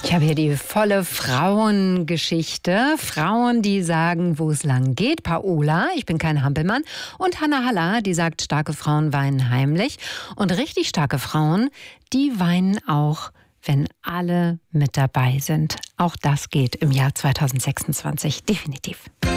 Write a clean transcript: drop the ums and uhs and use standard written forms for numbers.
Ich habe hier die volle Frauengeschichte. Frauen, die sagen, wo es lang geht. Paola, ich bin kein Hampelmann. Und Hanna Haller, die sagt, starke Frauen weinen heimlich. Und richtig starke Frauen, die weinen auch, wenn alle mit dabei sind. Auch das geht im Jahr 2026 definitiv.